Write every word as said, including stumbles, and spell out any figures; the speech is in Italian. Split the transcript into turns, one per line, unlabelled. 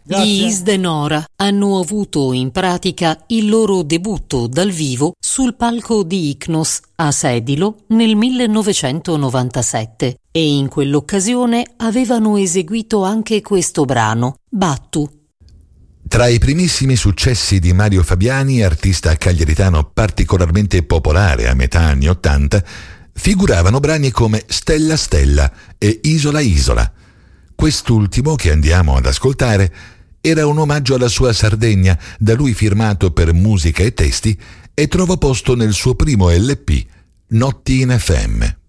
Grazie.
Gli Isdenora hanno avuto in pratica il loro debutto dal vivo sul palco di Icnos a Sedilo nel millenovecentonovantasette e in quell'occasione avevano eseguito anche questo brano, Battu.
Tra i primissimi successi di Mario Fabiani, artista cagliaritano particolarmente popolare a metà anni ottanta, figuravano brani come Stella Stella e Isola Isola. Quest'ultimo, che andiamo ad ascoltare, era un omaggio alla sua Sardegna, da lui firmato per musica e testi, e trova posto nel suo primo L P, Notti in F M.